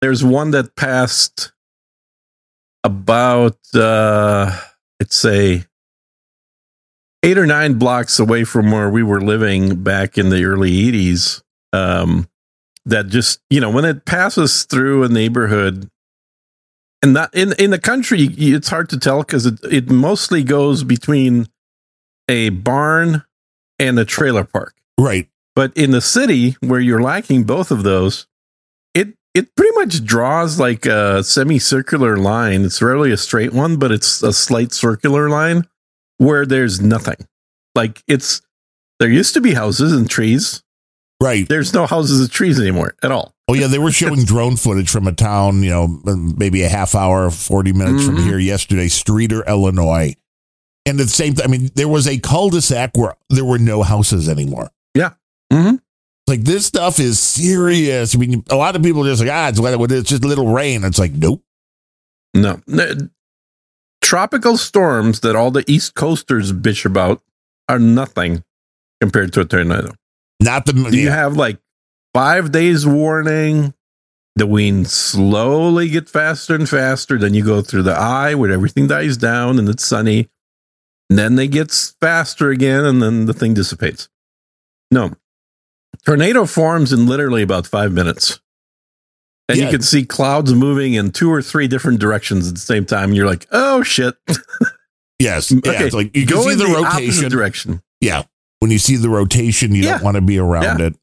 There's one that passed about, let's say, 8 or 9 blocks away from where we were living back in the early 80s. That just, when it passes through a neighborhood, and not in the country, it's hard to tell because it mostly goes between a barn and a trailer park. Right. But in the city where you're lacking both of those, it pretty much draws like a semicircular line. It's rarely a straight one, but it's a slight circular line where there's nothing. Like there used to be houses and trees. Right. There's no houses and trees anymore at all. Oh, yeah. They were showing drone footage from a town, maybe a half hour, 40 minutes from here yesterday, Streator, Illinois. And at the same time, there was a cul-de-sac where there were no houses anymore. Yeah. Mm-hmm. Like, this stuff is serious. A lot of people are just like, it's just a little rain. It's like, nope. No. Tropical storms that all the East Coasters bitch about are nothing compared to a tornado. You have like 5 days warning. The winds slowly get faster and faster. Then you go through the eye where everything dies down and it's sunny. And then they get faster again and then the thing dissipates. No. Tornado forms in literally about 5 minutes. And you can see clouds moving in 2 or 3 different directions at the same time. And you're like, oh, shit. Yes. Okay. Yeah, it's like you can go see in the rotation. Opposite direction. Yeah. When you see the rotation, you don't want to be around it.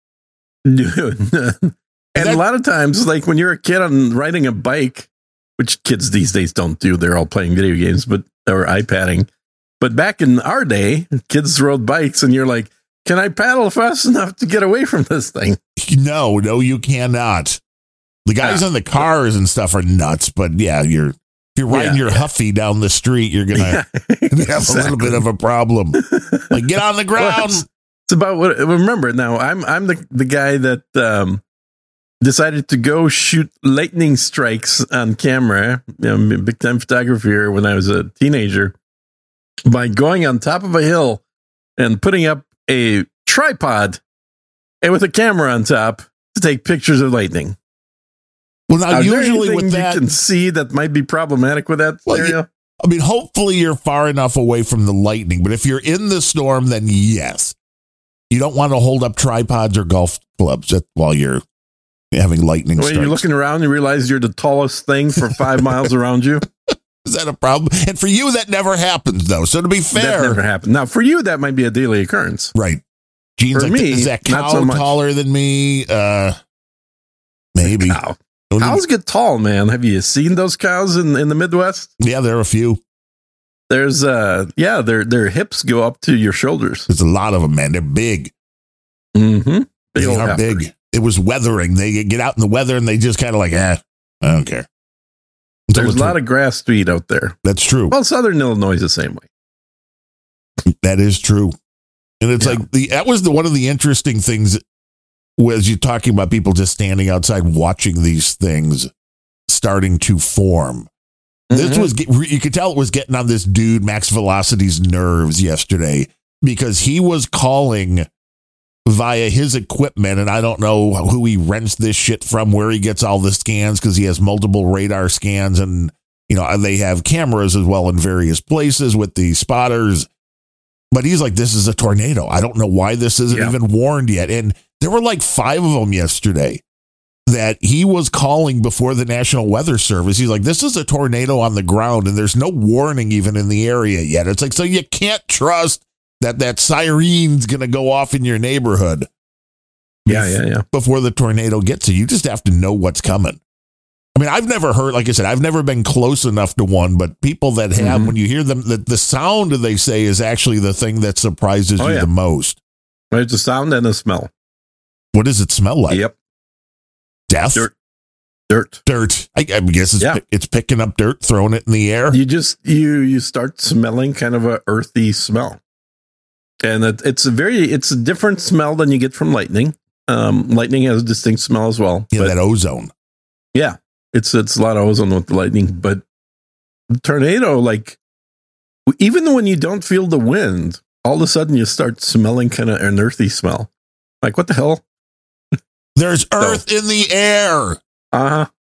And a lot of times, like when you're a kid on riding a bike, which kids these days don't do, they're all playing video games, or iPadding. But back in our day, kids rode bikes and you're like, can I paddle fast enough to get away from this thing? No, you cannot. The guys on the cars and stuff are nuts, but yeah, if you're riding your Huffy down the street, you're going to have a little bit of a problem. Like, get on the ground. Well, it's about what, remember now, I'm the guy that decided to go shoot lightning strikes on camera, big time photographer when I was a teenager, by going on top of a hill and putting up a tripod and with a camera on top to take pictures of lightning. Well, now usually with that, you can see that might be problematic with that scenario. Hopefully you're far enough away from the lightning, but if you're in the storm, then yes, you don't want to hold up tripods or golf clubs while you're having lightning strikes. You're looking around and you realize you're the tallest thing for 5 miles around you. Is that a problem? And for you, that never happens, though. So to be fair, that never happened. Now, for you, that might be a daily occurrence, right? Gene's for like, me, is that cow not so much. Taller than me? Maybe. Cows get tall, man. Have you seen those cows in the Midwest? Yeah, there are a few. There's their hips go up to your shoulders. There's a lot of them, man. They're big. Mm-hmm. They are big. It was weathering. They get out in the weather and they just kind of like, I don't care. There's a lot of grass to eat out there. That's true. Well, Southern Illinois is the same way. That is true. And it's like that was one of the interesting things was you talking about people just standing outside watching these things starting to form. This was, you could tell it was getting on this dude, Max Velocity's nerves yesterday, because he was calling via his equipment, and I don't know who he rents this shit from, where he gets all the scans, because he has multiple radar scans, and they have cameras as well in various places with the spotters. But he's like, this is a tornado. I don't know why this isn't even warned yet. And there were like 5 of them yesterday that he was calling before the National Weather Service. He's like, this is a tornado on the ground, and there's no warning even in the area yet. It's like, so you can't trust that siren's going to go off in your neighborhood. Yeah. Before the tornado gets you. You just have to know what's coming. I mean, I've never heard, like I said, I've never been close enough to one, but people that have, when you hear them, the sound they say is actually the thing that surprises you the most. It's a sound and a smell. What does it smell like? Yep. Death? Dirt. I guess it's picking up dirt, throwing it in the air. You start smelling kind of a earthy smell. And it's a different smell than you get from lightning. Lightning has a distinct smell as well. Yeah, that ozone. Yeah. It's a lot of ozone with the lightning, but the tornado, like, even when you don't feel the wind, all of a sudden you start smelling kind of an earthy smell. Like, what the hell? There's earth in the air. Uh-huh.